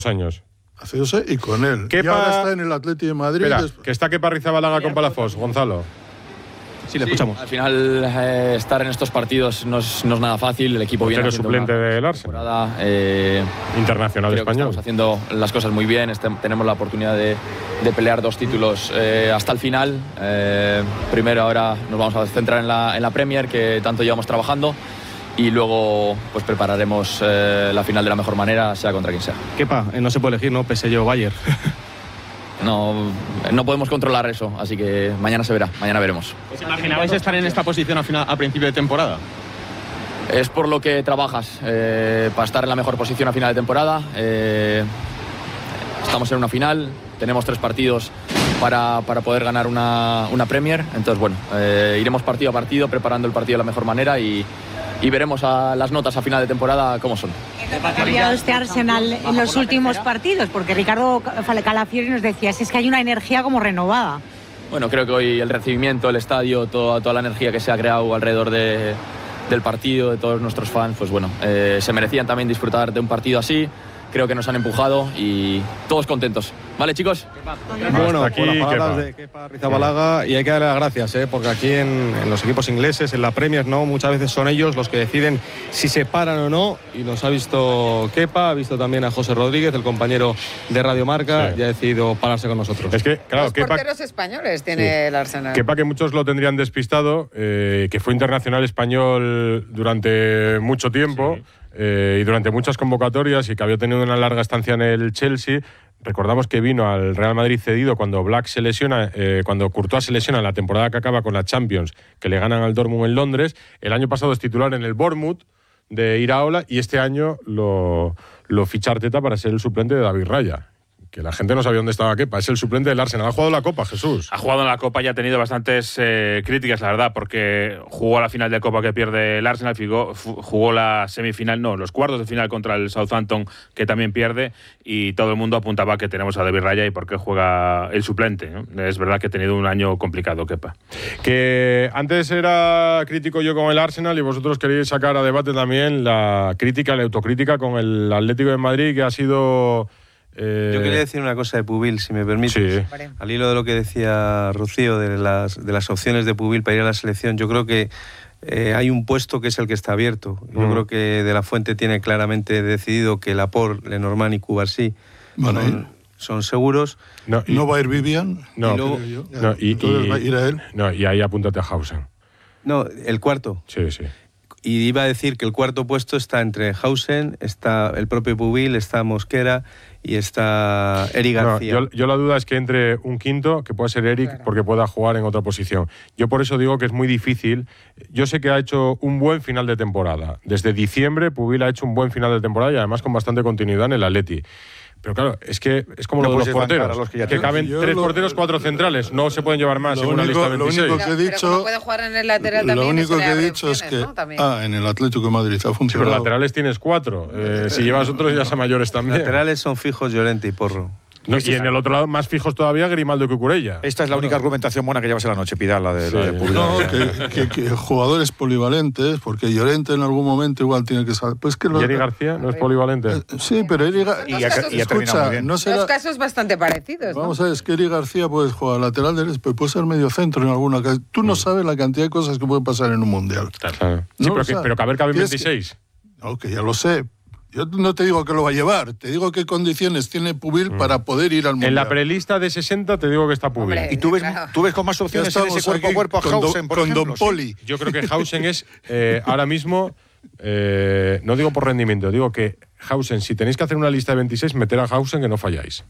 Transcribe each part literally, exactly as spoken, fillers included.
años. Hace dos años y con él. Kepa, y ahora está en el Atlético de Madrid. Espera, después... que está Kepa Arrizabalaga con Palafox, Gonzalo. Sí, le escuchamos. Sí, al final, eh, estar en estos partidos no es, no es nada fácil. El equipo viene haciendo suplente una del Arsenal. Eh, Internacional creo que español. Estamos haciendo las cosas muy bien. Este, tenemos la oportunidad de, de pelear dos títulos eh, hasta el final. Eh, primero, ahora nos vamos a centrar en la, en la Premier, que tanto llevamos trabajando. Y luego pues prepararemos eh, la final de la mejor manera, sea contra quien sea. Kepa, eh, no se puede elegir, ¿no? P S G o Bayern. No, no podemos controlar eso, así que mañana se verá, mañana veremos. ¿Os imaginabais estar en esta posición a, final, a principio de temporada? Es por lo que trabajas, eh, para estar en la mejor posición a final de temporada. Eh, estamos en una final, tenemos tres partidos para, para poder ganar una, una Premier. Entonces, bueno, eh, iremos partido a partido, preparando el partido de la mejor manera y, y veremos a las notas a final de temporada cómo son. ¿Ha cambiado este Arsenal en los últimos partidos? Porque Ricardo Calafiori nos decía, si es que hay una energía como renovada. Bueno, creo que hoy el recibimiento, el estadio, toda, toda la energía que se ha creado alrededor de, del partido, de todos nuestros fans, pues bueno, eh, se merecían también disfrutar de un partido así. Creo que nos han empujado y todos contentos. ¿Vale, chicos? Bueno, aquí, por las palabras Kepa. de Kepa Arrizabalaga, y hay que darle las gracias, ¿eh? Porque aquí en, en los equipos ingleses, en la Premier, ¿no? Muchas veces son ellos los que deciden si se paran o no, y nos ha visto Kepa, ha visto también a José Rodríguez, el compañero de Radio Marca, sí. Y ha decidido pararse con nosotros. Es que, claro, Los Kepa, porteros españoles tiene sí. el Arsenal. Kepa, que muchos lo tendrían despistado, eh, que fue internacional español durante mucho tiempo. Sí. Eh, y durante muchas convocatorias y que había tenido una larga estancia en el Chelsea. Recordamos que vino al Real Madrid cedido cuando Black se lesiona, eh, cuando Courtois se lesiona en la temporada que acaba con la Champions, que le ganan al Dortmund en Londres. El año pasado es titular en el Bournemouth de Iraola y este año lo, lo ficha Arteta para ser el suplente de David Raya. Que la gente no sabía dónde estaba Kepa, es el suplente del Arsenal. Ha jugado la Copa, Jesús. Ha jugado en la Copa y ha tenido bastantes eh, críticas, la verdad, porque jugó la final de Copa que pierde el Arsenal, jugó, jugó la semifinal, no, los cuartos de final contra el Southampton, que también pierde, y todo el mundo apuntaba que tenemos a David Raya y por qué juega el suplente, ¿no? Es verdad que ha tenido un año complicado, Kepa. Que antes era crítico yo con el Arsenal y vosotros queréis sacar a debate también la crítica, la autocrítica con el Atlético de Madrid, que ha sido... Eh... Yo quería decir una cosa de Pubil, si me permites. Sí. Al hilo de lo que decía Rocío de las, de las opciones de Pubil para ir a la selección, yo creo que eh, hay un puesto que es el que está abierto. Yo mm. creo que De La Fuente tiene claramente decidido que Laporte, Lenormand y Cubarsí bueno, son, son seguros. No, y, ¿No va a ir Vivian? No, y luego, no y, entonces y, va a ir a él. No, y ahí apúntate a Hausen. No, el cuarto. Sí, sí. Y iba a decir que el cuarto puesto está entre Hausen, está el propio Pubil, está Mosquera y está Eric García. No, yo, yo la duda es que entre un quinto, que pueda ser Eric, claro, porque pueda jugar en otra posición. Yo por eso digo que es muy difícil. Yo sé que ha hecho un buen final de temporada. Desde diciembre, Pubil ha hecho un buen final de temporada y además con bastante continuidad en el Atleti. Pero claro, es que es como no lo de los porteros, los que, ya que caben tres lo, porteros, cuatro centrales, no se pueden llevar más en una lista de veintiséis. Lo único que he dicho, pero puede jugar en el lateral también, lo único que he dicho opciones, es que ¿no? ah, en el Atlético de Madrid ha funcionado. Sí, pero laterales tienes cuatro, eh, si llevas otros ya son mayores también. Laterales son fijos Llorente y Porro. No, y en el otro lado, más fijos todavía, Grimaldo y Cucurella. Esta es la única argumentación buena que llevas en la noche, Pidal, la de, sí. la de Pubil. No, que, que, que jugadores polivalentes, porque Llorente en algún momento igual tiene que saber. Pues que los, ¿Y Eri García no es polivalente? Eh, sí, pero Eri García. Y, y, y escucha, muy bien. No será, los casos bastante parecidos. Vamos ¿no? a ver, es que Eri García puede jugar lateral derecho, pero puede ser medio centro en alguna casa. Tú no sabes la cantidad de cosas que pueden pasar en un mundial. Claro. Sí, no pero, que, pero que haber cabe veintiséis. Que, no, que ya lo sé. Yo no te digo que lo va a llevar, te digo qué condiciones tiene Pubil mm. para poder ir al mundial. En la prelista de sesenta te digo que está Pubil. Hombre, ¿y tú ves, claro. tú ves con más opciones en ese cuerpo a cuerpo a Hausen, por con ejemplo? Don Poli. ¿Sí? Yo creo que Hausen es eh, ahora mismo, eh, no digo por rendimiento, digo que Hausen, si tenéis que hacer una lista de veintiséis, meter a Hausen que no falláis.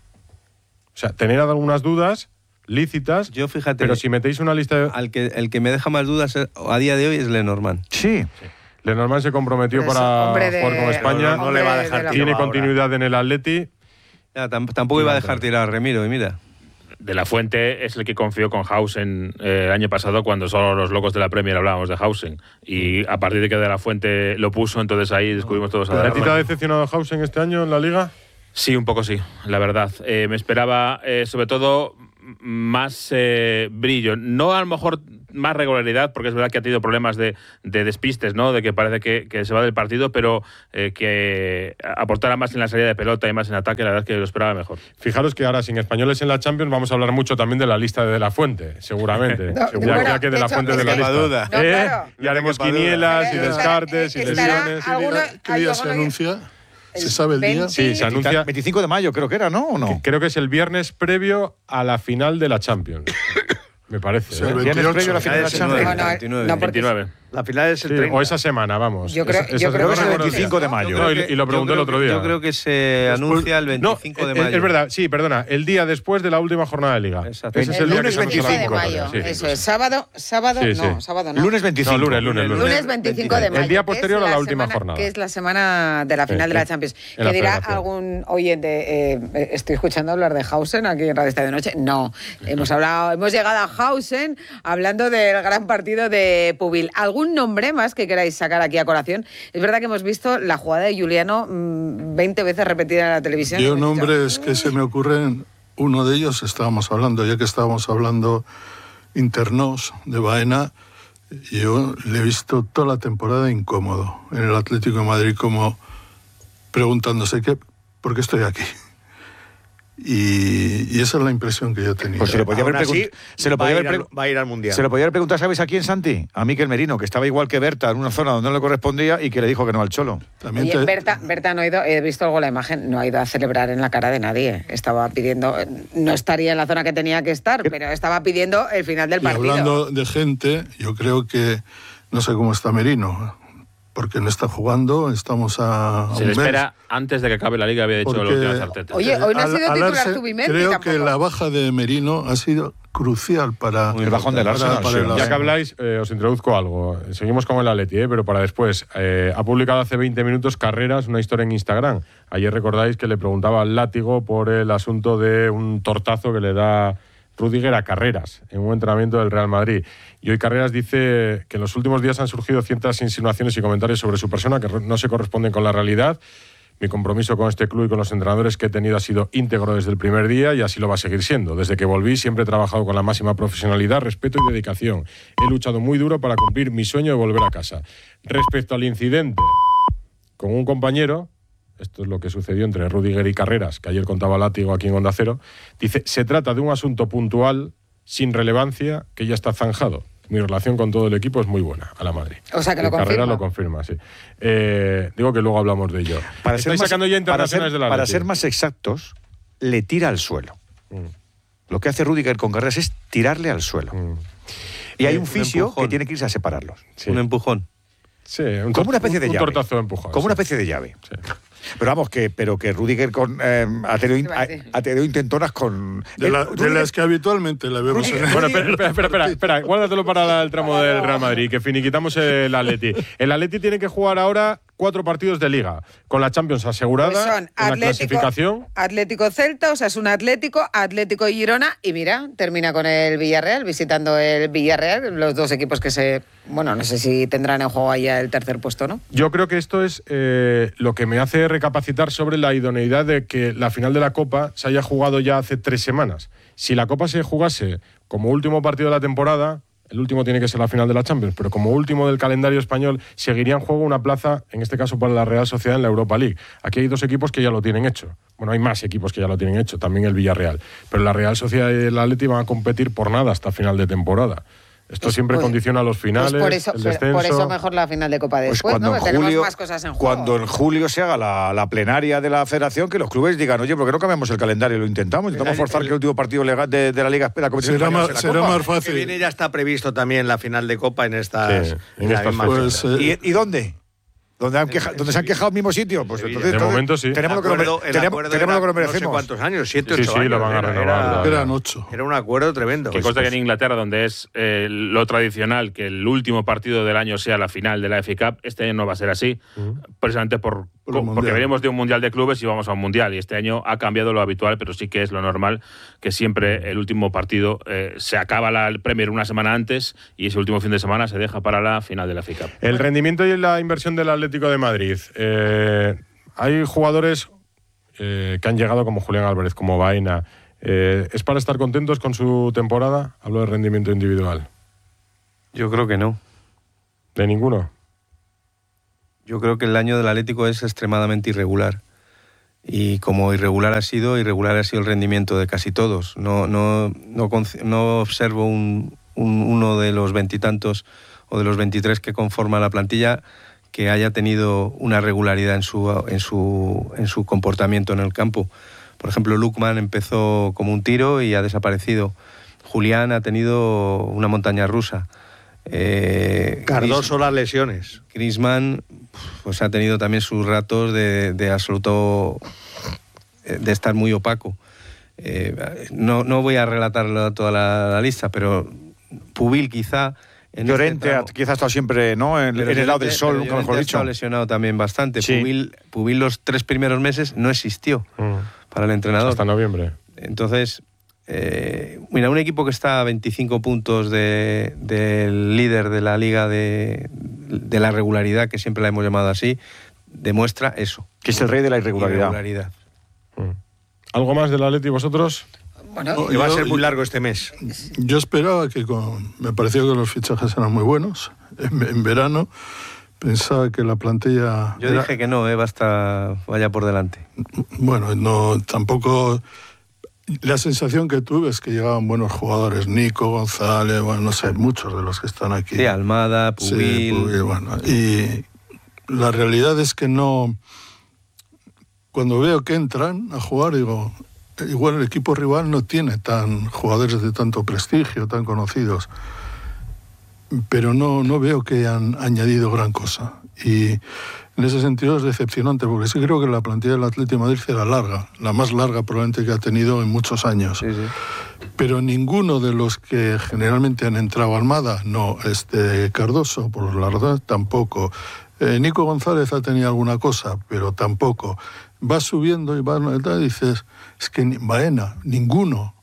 O sea, tener algunas dudas lícitas, yo fíjate, pero si metéis una lista de... Al que, el que me deja más dudas a día de hoy es Lenormand. Sí. sí. Lenormand se comprometió pues para de, jugar con España, no, no le va a dejar tiene continuidad ahora en el Atleti. Ya, tampoco iba a dejar tirar a Remiro, y mira. De La Fuente es el que confió con Hausen eh, el año pasado cuando solo los locos de la Premier hablábamos de Hausen. Y a partir de que De La Fuente lo puso, entonces ahí descubrimos todos a ¿A ti te ha decepcionado Hausen este año en la Liga? Sí, un poco sí, la verdad. Eh, me esperaba, eh, sobre todo... más eh, brillo. No a lo mejor más regularidad, porque es verdad que ha tenido problemas de, de despistes, ¿no? De que parece que, que se va del partido, pero eh, que aportara más en la salida de pelota y más en ataque, la verdad es que lo esperaba mejor. Fijaros que ahora, sin españoles en la Champions, vamos a hablar mucho también de la lista de De La Fuente, seguramente. No, Seguro bueno, ya que De La hecho, Fuente es de la que- lista. duda. No, ¿Eh? claro. Y haremos No quepa duda. quinielas y Estará- descartes y estará lesiones. alguno- ¿Qué día se alguno- anuncia? ¿Se sabe el día? veinte. Sí, se anuncia. veinticinco de mayo creo que era, ¿no? ¿O no? Creo que es el viernes previo a la final de la Champions. Me parece. O sea, ¿eh? el Viernes veintiocho. previo a la final de la Sí, Champions. No, no, veintinueve. no, porque- veintinueve. La final es el Sí, treinta. o esa semana, vamos. Yo creo- Esa- yo esa creo semana que es el no recuerdo veinticinco de el día. mayo. No, y, y lo pregunté el Yo otro creo- día. Yo creo que se anuncia el No, veinticinco de es- mayo. Es verdad, sí, perdona. El día después de la última jornada de Liga. Exacto. Ese es el, El día lunes que se anuncia la veinticinco de convocatoria, mayo, sí. eso es. Sábado, sábado, Sí, no, sí. sábado no. Lunes veinticinco. No, lunes, lunes, lunes. Lunes veinticinco de mayo. El día que es posterior a la última semana- jornada. Que es la semana de la final Sí, de la sí. Champions. En la Que dirá Federación. algún oyente, eh, eh, estoy escuchando hablar de Hausen aquí en Radio Estadio Noche. No, hemos hablado, hemos llegado a Hausen hablando del gran partido de Pubil. ¿Algún nombre más que queráis sacar aquí a colación? Es verdad que hemos visto la jugada de Juliano mmm, veinte veces repetida en la televisión. Yo Hemos dicho, nombres que se me ocurren, uno de ellos estábamos hablando, ya que estábamos hablando internos de Baena, yo le he visto toda la temporada incómodo en el Atlético de Madrid, como preguntándose qué, ¿por qué estoy aquí? Y, y esa es la impresión que yo he tenido. Pues se le podía haber Aún así, pregun- se lo va, podía a haber ir al, pre- va a ir al Mundial. Se lo podía haber preguntado, ¿sabes a quién, Santi? A Miquel Merino, que estaba igual que Berta en una zona donde no le correspondía y que le dijo que no al Cholo. También Oye, te- Berta, Berta no ha ido, he visto algo la imagen, no ha ido a celebrar en la cara de nadie. Estaba pidiendo, no estaría en la zona que tenía que estar, pero estaba pidiendo el final del y partido. hablando de gente, yo creo que no sé cómo está Merino, porque no está jugando, estamos a, a Se un le mes. espera antes de que acabe la Liga, había dicho Porque- los últimos Arteta. Oye, hoy no ha Al- sido al titular Arsenal, Zubimendi creo tampoco. que la baja de Merino ha sido crucial para El bajón del para- Arsenal, para sí. el Ya Ya que Arsenal. habláis, eh, os introduzco algo. Seguimos con el Atleti, eh, pero para después. Eh, ha publicado hace veinte minutos Carreras, una historia en Instagram. Ayer recordáis que le preguntaba al Látigo por el asunto de un tortazo que le da Rüdiger a Carreras en un entrenamiento del Real Madrid. Y hoy Carreras dice que en los últimos días han surgido ciertas insinuaciones y comentarios sobre su persona que no se corresponden con la realidad. Mi compromiso con este club y con los entrenadores que he tenido ha sido íntegro desde el primer día y así lo va a seguir siendo. Desde que volví siempre he trabajado con la máxima profesionalidad, respeto y dedicación. He luchado muy duro para cumplir mi sueño de volver a casa. Respecto al incidente con un compañero, esto es lo que sucedió entre Rüdiger y Carreras, que ayer contaba Látigo aquí en Onda Cero, dice, se trata de un asunto puntual, sin relevancia, que ya está zanjado. Mi relación con todo el equipo es muy buena, a la Madrid. O sea, que lo Y Carreras confirma. lo confirma, sí. Eh, digo que luego hablamos de ello. Para ser, Estáis más, sacando ya para, internacionales ser, de la para Atleti. ser más exactos, le tira al suelo. Mm. Lo que hace Rüdiger con Carreras es tirarle al suelo. Mm. Y hay Eh, un un fisio empujón. que tiene que irse a separarlos. Sí. Un empujón. Sí, un Como tor- una especie de un, llave. un tortazo de empujón. Como sí. una especie de llave. Sí. Pero vamos, que, pero que Rüdiger con, eh, ha, tenido, Iba a ha, decir. ha tenido intentonas con... De, la- Eh, de Rüdiger- las que habitualmente la vemos en el... Bueno, espera, espera, espera, espera, espera, guárdatelo para el tramo del Real Madrid, que finiquitamos el Atleti. El Atleti tiene que jugar ahora cuatro partidos de Liga, con la Champions asegurada, Pues son en la Atlético, clasificación. Atlético Celta, Osasuna Atlético, Atlético Girona y mira, termina con el Villarreal, visitando el Villarreal, los dos equipos que se, bueno, no sé si tendrán en juego ahí el tercer puesto, ¿no? Yo creo que esto es eh, lo que me hace recapacitar sobre la idoneidad de que la final de la Copa se haya jugado ya hace tres semanas. Si la Copa se jugase como último partido de la temporada, el último tiene que ser la final de la Champions, pero como último del calendario español, seguiría en juego una plaza, en este caso para la Real Sociedad en la Europa League. Aquí hay dos equipos que ya lo tienen hecho. Bueno, hay más equipos que ya lo tienen hecho, también el Villarreal. Pero la Real Sociedad y el Atleti van a competir por nada hasta final de temporada. Esto Pues, siempre pues, condiciona los finales, Pues por eso, el por- descenso. por eso mejor la final de Copa Pues después, cuando, ¿no? en Que tenemos julio, más cosas en juego. cuando en julio se haga la, la plenaria de la federación, que los clubes digan, oye, ¿por qué no cambiamos el calendario? Lo intentamos, intentamos forzar que el último partido legal de, de la Liga de la competición Será española más, sea la será Copa. más Que fácil. viene ya está previsto también la final de Copa en estas, Sí, en en la estas misma Pues, fecha. eh, ¿Y, y dónde? ¿Dónde, han queja- ¿Dónde se han quejado al mismo sitio? Pues De entonces, entonces momento sí. Tenemos, lo que, nos acuerdo- mere- el tenemos, acuerdo tenemos era lo que nos no sé merecemos. cuántos años, siete, Sí, ocho sí, años. lo van a era, renovar era- todavía. Eran ocho. era un acuerdo tremendo. Que consta que en Inglaterra, donde es eh, lo tradicional que el último partido del año sea la final de la F A Cup, este año no va a ser así, precisamente por, Por el porque Mundial. venimos de un Mundial de Clubes y vamos a un Mundial. Y este año ha cambiado lo habitual, pero sí que es lo normal que siempre el último partido eh, se acaba la, el Premier una semana antes y ese último fin de semana se deja para la final de la F A Cup. El rendimiento y la inversión del Atlético de Madrid. Eh, hay jugadores eh, que han llegado como Julián Álvarez, como Baena, Eh, ¿Es para estar contentos con su temporada? Hablo de rendimiento individual. Yo creo que no. ¿De ninguno? Yo creo que el año del Atlético es extremadamente irregular. Y como irregular ha sido, irregular ha sido el rendimiento de casi todos. No, no, no, no observo un, un, uno de los veintitantos o de los veintitrés que conforman la plantilla que haya tenido una regularidad en su, en su, en su comportamiento en el campo. Por ejemplo, Lukman empezó como un tiro y ha desaparecido. Julián ha tenido una montaña rusa. Eh, Cardoso las lesiones. Griezmann pues ha tenido también sus ratos de, de absoluto de estar muy opaco. Eh, no, no voy a relatar toda la, la lista, pero Pubil quizá en Llorente este quizá ha estado siempre, ¿no?, en, en el lado del sol, nunca mejor dicho. Ha lesionado también bastante. Sí. Pubil, Pubil los tres primeros meses no existió mm. para el entrenador. Hasta noviembre. Entonces, eh, mira, un equipo que está a veinticinco puntos de, del líder de la liga de, de la regularidad, que siempre la hemos llamado así, demuestra eso. Que es el rey de la irregularidad. irregularidad. Mm. ¿Algo más del Atleti vosotros? Bueno, que va a ser muy yo, largo este mes. Yo esperaba que con, me pareció que los fichajes eran muy buenos en, en verano. Pensaba que la plantilla... Yo era, dije que no, eh, basta, vaya por delante. Bueno, no, tampoco... La sensación que tuve es que llegaban buenos jugadores, Nico, González, bueno, no sé, muchos de los que están aquí. Sí, Almada, Pubil... Sí, Pubil, bueno. Y la realidad es que no... Cuando veo que entran a jugar, digo... Igual el equipo rival no tiene tan jugadores de tanto prestigio, tan conocidos, pero no, no veo que han añadido gran cosa. Y en ese sentido es decepcionante, porque sí creo que la plantilla del Atlético de Madrid era larga, la más larga probablemente que ha tenido en muchos años. Sí, sí. Pero ninguno de los que generalmente han entrado, Almada, no, este Cardoso, por la verdad, tampoco. Eh, Nico González ha tenido alguna cosa, pero tampoco. Va subiendo y va, y dices, es que ni, Baena, ninguno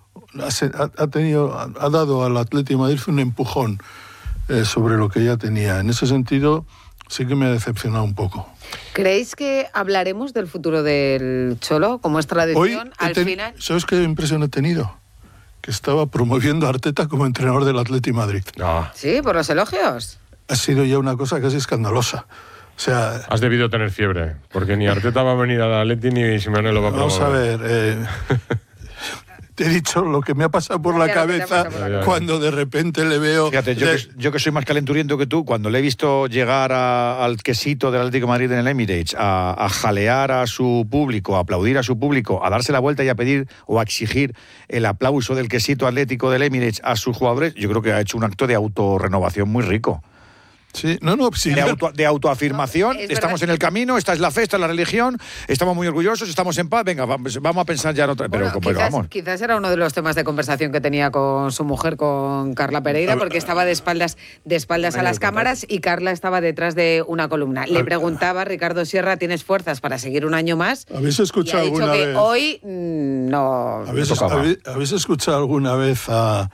ha, ha, tenido, ha dado al Atlético de Madrid un empujón eh, sobre lo que ya tenía. En ese sentido, sí que me ha decepcionado un poco. ¿Creéis que hablaremos del futuro del Cholo, como es tradición, Hoy al ten, final? ¿Sabes qué impresión he tenido? Que estaba promoviendo a Arteta como entrenador del Atlético de Madrid. No. Sí, por los elogios. Ha sido ya una cosa casi escandalosa. O sea, has debido tener fiebre, porque ni Arteta va a venir al Atleti ni Simeone lo va a promover. Vamos a ver, eh, te he dicho lo que me ha pasado por la cabeza por la cuando de repente le veo... Fíjate, yo, de... que, yo que soy más calenturiento que tú, cuando le he visto llegar a, al quesito del Atlético de Madrid en el Emirates, a, a jalear a su público, a aplaudir a su público, a darse la vuelta y a pedir o a exigir el aplauso del quesito atlético del Emirates a sus jugadores, yo creo que ha hecho un acto de autorrenovación muy rico. Sí, no, no, sí, de, auto, de autoafirmación, no, estamos en el camino, esta es la fe, esta es la religión, estamos muy orgullosos, estamos en paz, venga, vamos, vamos a pensar ya en otra... Pero, bueno, pero quizás, vamos. Quizás era uno de los temas de conversación que tenía con su mujer, con Carla Pereira, porque estaba de espaldas, de espaldas a las cámaras y Carla estaba detrás de una columna. Le preguntaba, Ricardo Sierra, ¿tienes fuerzas para seguir un año más? ¿Habéis escuchado y ha dicho alguna que vez? Hoy no... ¿Habéis, ¿habéis, ¿Habéis escuchado alguna vez a,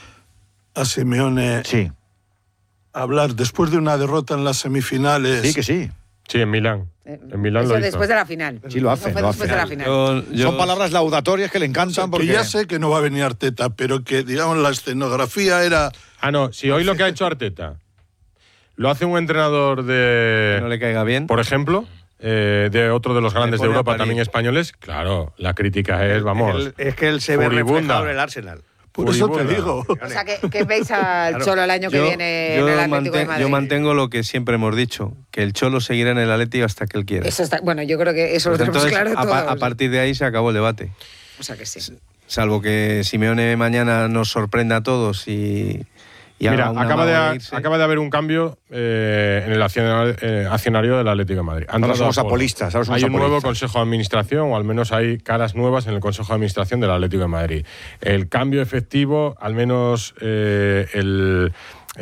a Simeone... Sí. hablar después de una derrota en las semifinales? Sí, que sí. Sí, en Milán. En Milán Eso lo hizo. después de la final. Sí, lo hace. Fue lo después hace. de la final. Yo, yo... Son palabras laudatorias que le encantan. O sea, porque que ya sé que no va a venir Arteta, pero que, digamos, la escenografía era... Ah, no, si hoy lo que ha hecho Arteta lo hace un entrenador de... Que no le caiga bien. Por ejemplo, eh, de otro de los grandes de Europa, París. también españoles, claro, la crítica es, vamos... El, es que él se ve furibunda. reflejado en el Arsenal. Por eso te digo. O sea, ¿qué, qué veis al claro. Cholo el año que yo, viene yo en el Atlético manten, de Madrid? Yo mantengo lo que siempre hemos dicho, que el Cholo seguirá en el Atlético hasta que él quiera. Eso está, bueno, yo creo que eso pues lo tenemos entonces, claro a, todos. a partir de ahí se acabó el debate. O sea que sí. Salvo que Simeone mañana nos sorprenda a todos y... y Mira, acaba de, irse. acaba de haber un cambio eh, en el accionario, eh, accionario del Atlético de Madrid. Han ahora somos a apolistas. Ahora somos hay un apolistas. nuevo Consejo de Administración, o al menos hay caras nuevas en el Consejo de Administración del Atlético de Madrid. El cambio efectivo, al menos eh, el...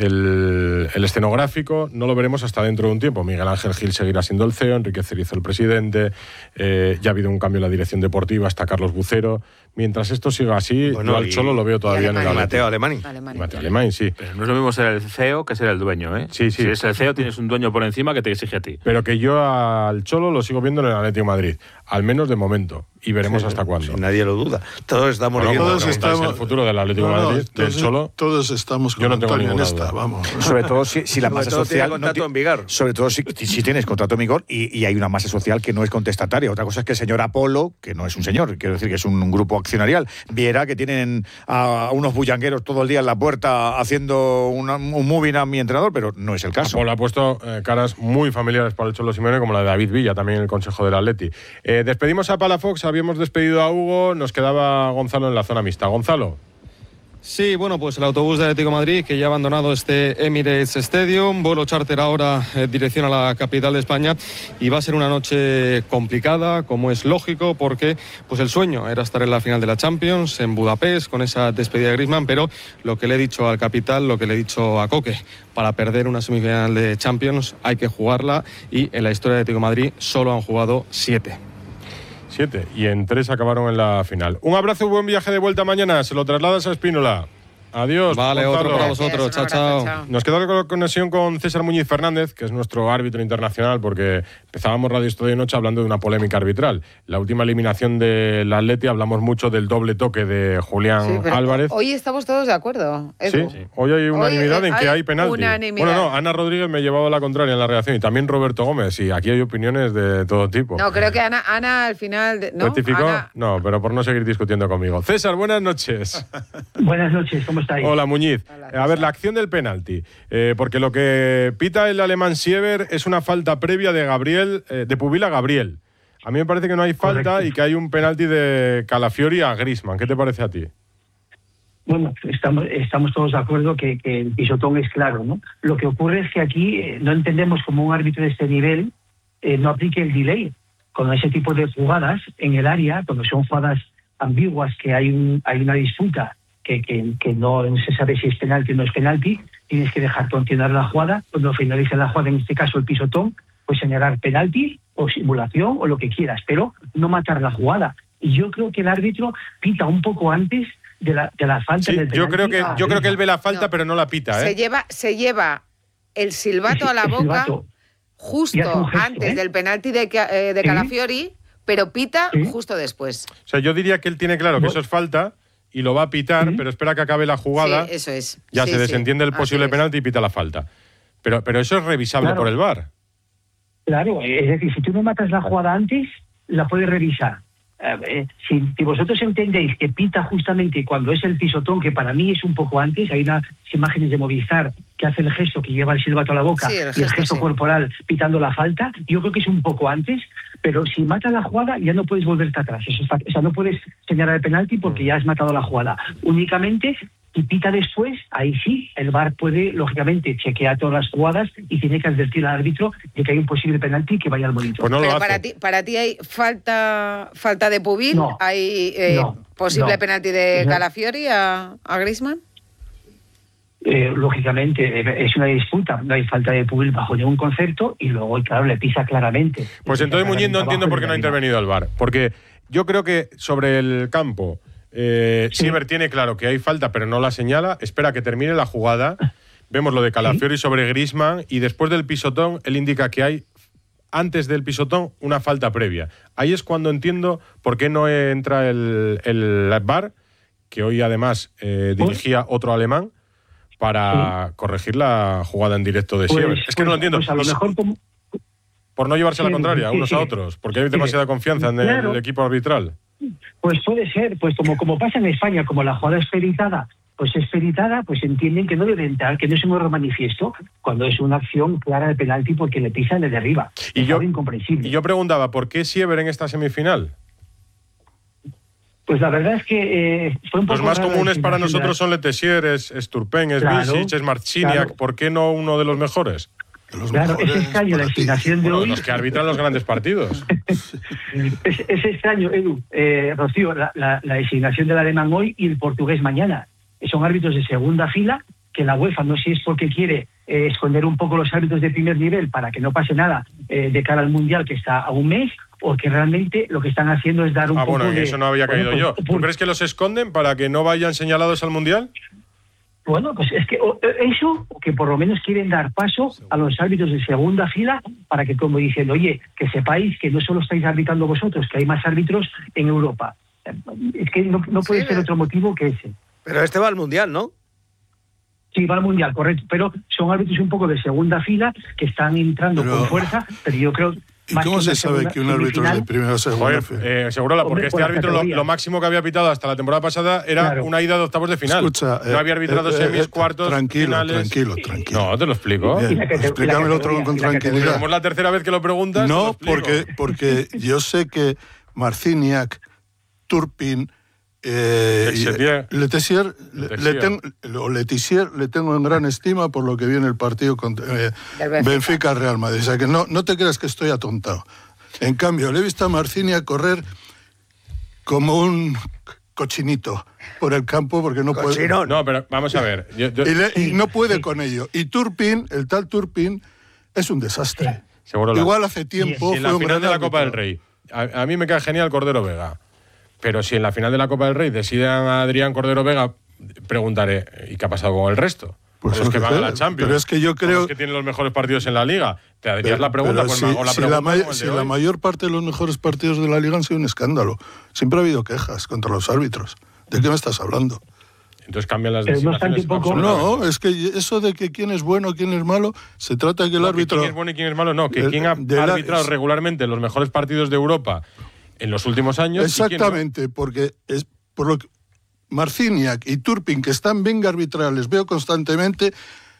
El, el escenográfico no lo veremos hasta dentro de un tiempo. Miguel Ángel Gil seguirá siendo el C E O, Enrique Cerizo el presidente, eh, ya ha habido un cambio en la dirección deportiva, hasta Carlos Bucero. Mientras esto siga así, bueno, yo al Cholo lo veo todavía en el Atlético. Mateo Alemany. Alemany. Mateo Alemany, sí. Pero no es lo mismo ser el C E O que ser el dueño, ¿eh? Sí, sí. Si es el C E O, tienes un dueño por encima que te exige a ti. Pero que yo al Cholo lo sigo viendo en el Atlético de Madrid, al menos de momento. y veremos Sí, hasta cuándo. Si nadie lo duda. Todos estamos Bueno, viendo. todos estamos el futuro del Atlético de No, no, Madrid, del todos- Cholo. Todos estamos con Yo no tengo Antonio en ninguna esta, duda. vamos. Sobre todo si, si la Sobre masa todo tiene social. contrato ti- en vigor. Sobre todo si, si tienes contrato en vigor y, y hay una masa social que no es contestataria. Otra cosa es que el señor Apolo, que no es un señor, quiero decir que es un, un grupo accionarial, viera que tienen a, a unos bullangueros todo el día en la puerta haciendo una, un moving a mi entrenador, pero no es el caso. Apolo ha puesto eh, caras muy familiares para el Cholo Simeone, como la de David Villa, también en el Consejo del Atleti. Eh, despedimos a Palafox, habíamos despedido a Hugo, nos quedaba Gonzalo en la zona mixta. Gonzalo. Sí, bueno, pues el autobús de Atlético de Madrid que ya ha abandonado este Emirates Stadium, vuelo charter ahora en dirección a la capital de España y va a ser una noche complicada, como es lógico, porque pues el sueño era estar en la final de la Champions en Budapest con esa despedida de Griezmann, pero lo que le he dicho al capital, lo que le he dicho a Coque, para perder una semifinal de Champions hay que jugarla y en la historia de Atlético de Madrid solo han jugado siete. Siete. Y en tres acabaron en la final. Un abrazo, buen viaje de vuelta mañana. Se lo trasladas a Espínola. Adiós. Vale, Gonzalo. otro para vosotros. Chao, chao. Nos queda la conexión con César Muñiz Fernández, que es nuestro árbitro internacional, porque empezábamos Radio Estudio de Noche hablando de una polémica arbitral. La última eliminación del Atleti hablamos mucho del doble toque de Julián Sí, pero Álvarez. hoy estamos todos de acuerdo, Edu. Sí, hoy hay unanimidad Hoy, en eh, que hay hay penalti. unanimidad. Bueno, no, Ana Rodríguez me llevaba la contraria en la redacción y también Roberto Gómez, y aquí hay opiniones de todo tipo. No, creo que Ana, Ana al final... de- ¿no? ¿Rectificó? Ana- No, pero por no seguir discutiendo conmigo. César, buenas noches. Buenas noches, ¿cómo estáis? Hola, Muñiz. Hola, A ver, la acción del penalti. Eh, porque lo que pita el alemán Siever es una falta previa de Gabriel, eh, de Pubil a Gabriel. A mí me parece que no hay falta Correcto. y que hay un penalti de Calafiori a Griezmann. ¿Qué te parece a ti? Bueno, estamos, estamos todos de acuerdo que, que el pisotón es claro, ¿no? Lo que ocurre es que aquí eh, no entendemos cómo un árbitro de este nivel eh, no aplique el delay con ese tipo de jugadas en el área, cuando son jugadas ambiguas, que hay, un, hay una disputa que, que, que no se sabe si es penalti o no es penalti, tienes que dejar continuar la jugada. Cuando finalice la jugada, en este caso el pisotón, pues señalar penalti o simulación o lo que quieras, pero no matar la jugada. Y yo creo que el árbitro pita un poco antes de la, de la falta Sí, del yo penalti creo que a yo creo que él ve la falta, No. pero no la pita, Se ¿eh? lleva, se lleva el silbato a la El boca silbato. Y justo hace un gesto, antes ¿eh? del penalti de, Ca- eh, de Sí. Calafiori, pero pita Sí. justo después. O sea, yo diría que él tiene claro que No. eso es falta y lo va a pitar, Sí. pero espera que acabe la jugada. Sí, eso es. Ya Sí, se sí. desentiende el Así posible es. penalti y pita la falta. Pero, pero eso es revisable Claro. por el V A R. Claro, es decir, si tú no matas la jugada antes, la puedes revisar. Eh, eh, si, si vosotros entendéis que pita justamente cuando es el pisotón, que para mí es un poco antes, hay unas imágenes de Movistar que hace el gesto, que lleva el silbato a la boca, Sí, el y el gesto, gesto sí. corporal pitando la falta, yo creo que es un poco antes, pero si mata la jugada ya no puedes volverte atrás. Eso está- o sea, no puedes señalar el penalti porque ya has matado la jugada. Únicamente, si pita después, ahí sí, el V A R puede, lógicamente, chequear todas las jugadas y tiene que advertir al árbitro de que hay un posible penalti y que vaya al monitor. Pues no lo Pero hace. para ti, para ti hay falta, falta de Pubil, No. hay eh, No. posible No. penalti de No. Calafiori a, a Griezmann. Eh, lógicamente, eh, es una disputa, no hay falta de Pubil bajo ningún concepto y luego, claro, le pisa claramente. Pues Le pisa entonces, Muñiz, no claramente entiendo abajo por y qué no ha arriba. intervenido el V A R. Porque yo creo que sobre el campo, eh, Sí. Siever tiene claro que hay falta, pero no la señala. Espera que termine la jugada. Vemos lo de Calafiori sobre Griezmann y después del pisotón, él indica que hay, antes del pisotón, una falta previa. Ahí es cuando entiendo por qué no entra el, el V A R, que hoy además eh, dirigía otro alemán, para corregir la jugada en directo de Pues- Siever. Es que no lo pues- entiendo. pues a lo Y- mejor como- por no llevarse la Sí, contraria sí, unos sí. a otros, porque hay Sí. demasiada confianza en el Claro. equipo arbitral. Pues puede ser, pues como, como pasa en España, como la jugada es peritada, pues es peritada, pues entienden que no debe entrar, que no es un error manifiesto, cuando es una acción clara de penalti porque le pisa y le derriba. Y Es yo, algo incomprensible. y yo preguntaba, ¿por qué Siever en esta semifinal? Pues la verdad es que eh, fue un poco Los más rara la comunes para designación de nosotros la- son Letessier, es, es Turpin, es Claro, Vicic, es Marciniak. claro. ¿Por qué no uno de los mejores? De los Claro, es mejores extraño la para ti. designación de Bueno, de hoy. los que arbitran los grandes partidos. Es, es extraño, Edu, eh, Rocío, la, la- la designación del alemán hoy y el portugués mañana. Son árbitros de segunda fila que la UEFA, no sé si es porque quiere eh, esconder un poco los árbitros de primer nivel para que no pase nada eh, de cara al Mundial que está a un mes, o que realmente lo que están haciendo es dar un Ah, poco bueno, en de... eso no había bueno, caído pues, yo. ¿Tú pues, crees que los esconden para que no vayan señalados al Mundial? Bueno, pues es que eso, que por lo menos quieren dar paso a los árbitros de segunda fila para que, como dicen, oye, que sepáis que no solo estáis arbitrando vosotros, que hay más árbitros en Europa. Es que no, no puede sí, ser otro motivo que ese. Pero este va al Mundial, ¿no? Sí, va al Mundial, correcto. Pero son árbitros un poco de segunda fila que están entrando pero... con fuerza, pero yo creo... ¿Y cómo se sabe que un árbitro es de primera o segunda fila? Eh, Segurola, porque Hombre, este árbitro lo, lo máximo que había pitado hasta la temporada pasada era claro. una ida de octavos de final. Escucha, no había arbitrado eh, semis, eh, cuartos, tranquilo, finales. Tranquilo, tranquilo. No, te lo explico. Explícamelo con, con tranquilidad. Como es la tercera vez que lo preguntas. No, lo porque, porque yo sé que Marciniak, Turpin... Eh, Letessier, le, le ten, o Letessier le tengo en gran estima por lo que vi en el partido contra eh, Benfica-Real Madrid. O sea que no, no te creas que estoy atontado. En cambio, le he visto a Marciniak correr como un cochinito por el campo porque no Cochinón. puede... No, pero vamos a ver. Yo, yo... Y, le, y no puede con ello. Y Turpin, el tal Turpin, es un desastre. Seguro Igual hace tiempo... Si en la fue final un de la Copa del Rey, a, a mí me cae genial Cordero Vega. Pero si en la final de la Copa del Rey deciden a Adrián Cordero Vega, preguntaré, ¿y qué ha pasado con el resto? Pues los que van a la Champions. Pero es que yo creo... Los que tienen los mejores partidos en la Liga. Te harías la pregunta, pues, si, o la si, pregunta la, may- si la mayor parte de los mejores partidos de la Liga han sido un escándalo. Siempre ha habido quejas contra los árbitros. ¿De qué me estás hablando? Entonces cambian las decisiones. No, no, es que eso de que quién es bueno, quién es malo, se trata de que el no, árbitro... Que quién es bueno y quién es malo, no. Que el, quién ha arbitrado la... regularmente los mejores partidos de Europa en los últimos años. Exactamente, no. porque es por lo que Marciniak y Turpin, que están bien arbitrales, veo constantemente,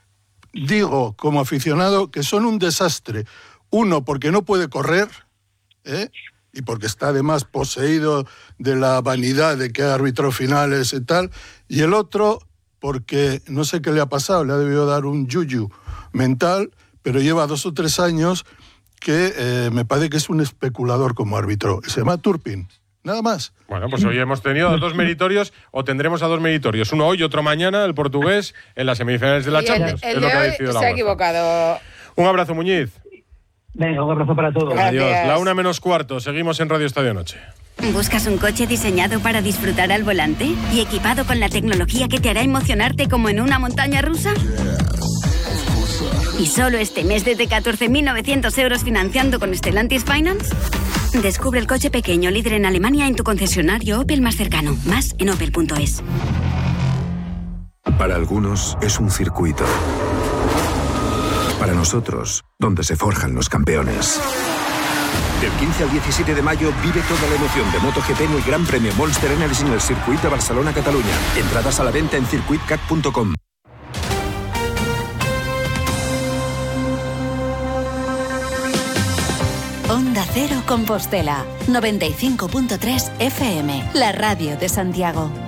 digo como aficionado que son un desastre. Uno, porque no puede correr, ¿eh? y porque está además poseído de la vanidad de que ha arbitrado finales y tal, y el otro, porque no sé qué le ha pasado, le ha debido dar un yuyu mental, pero lleva dos o tres años que eh, me parece que es un especulador como árbitro. Se llama Turpin. Nada más. Bueno, pues hoy hemos tenido a dos meritorios, o tendremos a dos meritorios. Uno hoy y otro mañana, el portugués, en las semifinales de la Champions. El, el es de lo que hoy se ha equivocado. Un abrazo, Muñiz. Venga, un abrazo para todos. Gracias. Adiós. La una menos cuarto. Seguimos en Radio Estadio Noche. ¿Buscas un coche diseñado para disfrutar al volante y equipado con la tecnología que te hará emocionarte como en una montaña rusa? ¿Y solo este mes desde catorce mil novecientos euros financiando con Stellantis Finance? Descubre el coche pequeño líder en Alemania en tu concesionario Opel más cercano. Más en opel punto es. Para algunos es un circuito. Para nosotros, donde se forjan los campeones. Del quince al diecisiete de mayo vive toda la emoción de MotoGP en el Gran Premio Monster Energy en el Circuit de Barcelona-Cataluña. Entradas a la venta en circuit cat punto com. Onda Cero Compostela, noventa y cinco punto tres F M, la radio de Santiago.